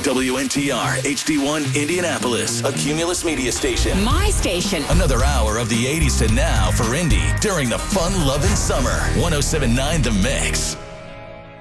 WNTR HD1 Indianapolis, a Cumulus media station. My station. Another hour of the 80s to now for Indy during the fun-loving summer. 107.9 The Mix.